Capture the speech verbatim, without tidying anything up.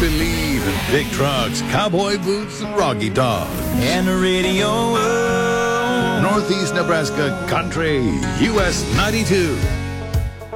believe in big trucks, cowboy boots, and Rocky Dog. And the radio. Northeast Nebraska Country, U S ninety-two.